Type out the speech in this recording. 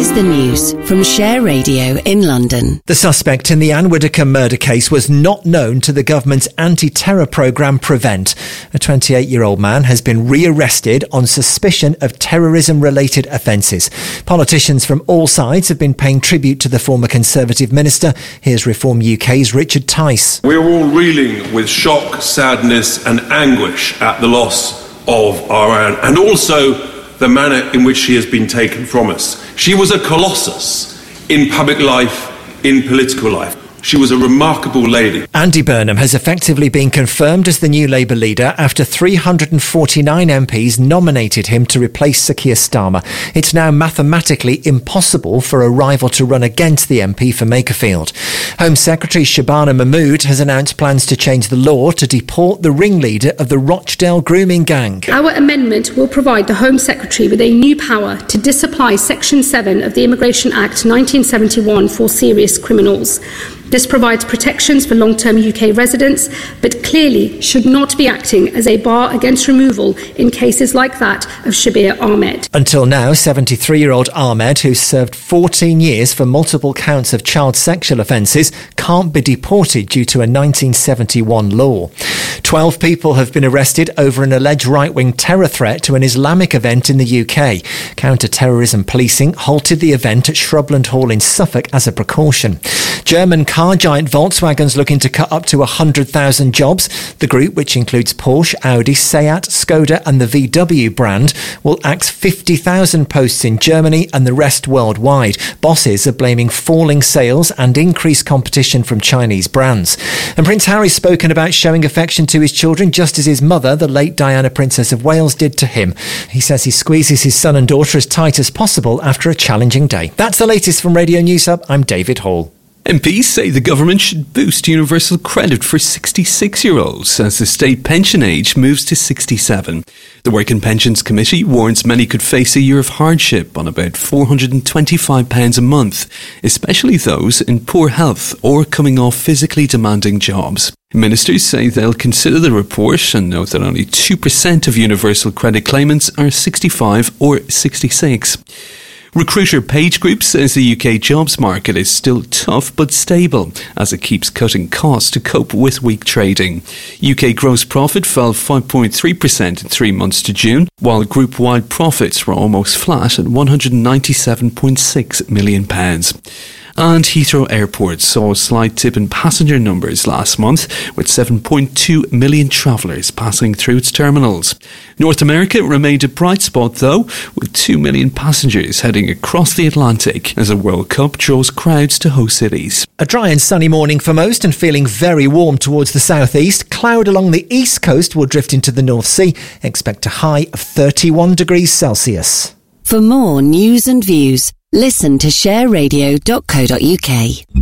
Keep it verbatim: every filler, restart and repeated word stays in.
is the news from Share Radio in London. The suspect in the Anne Whitaker murder case was not known to the government's anti-terror programme Prevent. A twenty-eight-year-old man has been re-arrested on suspicion of terrorism-related offences. Politicians from all sides have been paying tribute to the former Conservative minister. Here's Reform U K's Richard Tice. We're all reeling with shock, sadness and anguish at the loss of our Anne, and also the manner in which she has been taken from us. She was a colossus in public life, in political life. She was a remarkable lady. Andy Burnham has effectively been confirmed as the new Labour leader after three hundred forty-nine M Ps nominated him to replace Sir Keir Starmer. It's now mathematically impossible for a rival to run against the M P for Makerfield. Home Secretary Shabana Mahmood has announced plans to change the law to deport the ringleader of the Rochdale grooming gang. Our amendment will provide the Home Secretary with a new power to disapply Section seven of the Immigration Act nineteen seventy-one for serious criminals. This provides protections for long-term U K residents, but clearly should not be acting as a bar against removal in cases like that of Shabir Ahmed. Until now, seventy-three-year-old Ahmed, who's served fourteen years for multiple counts of child sexual offences, can't be deported due to a nineteen seventy-one law. Twelve people have been arrested over an alleged right-wing terror threat to an Islamic event in the U K. Counter-terrorism policing halted the event at Shrubland Hall in Suffolk as a precaution. German car giant Volkswagen's looking to cut up to one hundred thousand jobs. The group, which includes Porsche, Audi, Seat, Skoda and the V W brand, will axe fifty thousand posts in Germany and the rest worldwide. Bosses are blaming falling sales and increased competition from Chinese brands. And Prince Harry's spoken about showing affection to his children just as his mother, the late Diana, Princess of Wales, did to him. He says he squeezes his son and daughter as tight as possible after a challenging day. That's the latest from Radio News Hub. I'm David Hall. M Ps say the government should boost universal credit for sixty-six-year-olds as the state pension age moves to sixty-seven. The Work and Pensions Committee warns many could face a year of hardship on about four hundred twenty-five pounds a month, especially those in poor health or coming off physically demanding jobs. Ministers say they'll consider the report and note that only two percent of universal credit claimants are sixty-five or sixty-six. Recruiter PageGroup says the U K jobs market is still tough but stable as it keeps cutting costs to cope with weak trading. U K gross profit fell five point three percent in three months to June, while group-wide profits were almost flat at one hundred ninety-seven point six million pounds. And Heathrow Airport saw a slight dip in passenger numbers last month, with seven point two million travellers passing through its terminals. North America remained a bright spot though, with two million passengers heading across the Atlantic as the World Cup draws crowds to host cities. A dry and sunny morning for most and feeling very warm towards the southeast. Cloud along the east coast will drift into the North Sea. Expect a high of thirty-one degrees Celsius. For more news and views, listen to share radio dot co dot uk.